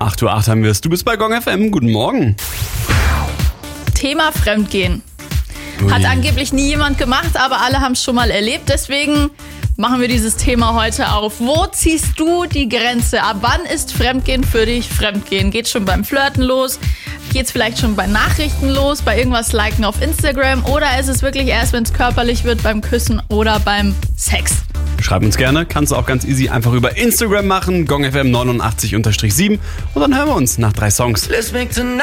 8:08 Uhr haben wir es. Du bist bei Gong FM. Guten Morgen. Thema Fremdgehen. Ui. Hat angeblich nie jemand gemacht, aber alle haben es schon mal erlebt. Deswegen machen wir dieses Thema heute auf. Wo ziehst du die Grenze? Ab wann ist Fremdgehen für dich Fremdgehen? Geht's schon beim Flirten los? Geht's vielleicht schon bei Nachrichten los? Bei irgendwas liken auf Instagram? Oder ist es wirklich erst, wenn es körperlich wird, beim Küssen oder beim Sex? Schreib uns gerne. Kannst du auch ganz easy einfach über Instagram machen. Gong FM 89_7. Und dann hören wir uns nach 3 Songs.